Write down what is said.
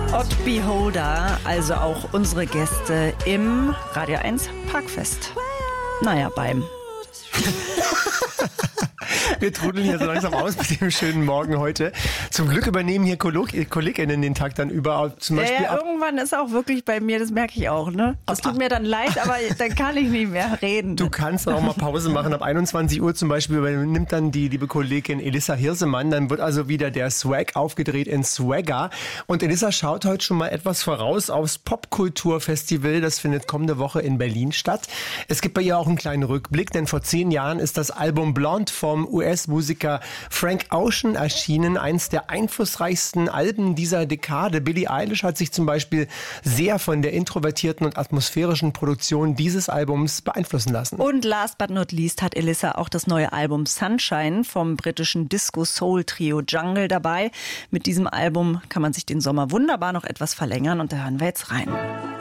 Odd Beholder, also auch unsere Gäste im Radio 1 Parkfest. Naja, beim. Wir trudeln hier so langsam aus mit dem schönen Morgen heute. Zum Glück übernehmen hier KollegInnen den Tag dann über. Zum Beispiel ja, irgendwann ist auch wirklich bei mir, das merke ich auch, ne? Das tut mir dann leid, aber dann kann ich nicht mehr reden. Du kannst auch mal Pause machen. Ab 21 Uhr zum Beispiel nimmt dann die liebe Kollegin Elissa Hirsemann. Dann wird also wieder der Swag aufgedreht in Swagger. Und Elissa schaut heute schon mal etwas voraus aufs Popkulturfestival. Das findet kommende Woche in Berlin statt. Es gibt bei ihr auch einen kleinen Rückblick, denn vor 10 Jahren ist das Album Blonde vom US-Musiker Frank Ocean erschienen. Eins der einflussreichsten Alben dieser Dekade. Billie Eilish hat sich zum Beispiel sehr von der introvertierten und atmosphärischen Produktion dieses Albums beeinflussen lassen. Und last but not least hat Elissa auch das neue Album Sunshine vom britischen Disco-Soul-Trio Jungle dabei. Mit diesem Album kann man sich den Sommer wunderbar noch etwas verlängern und da hören wir jetzt rein.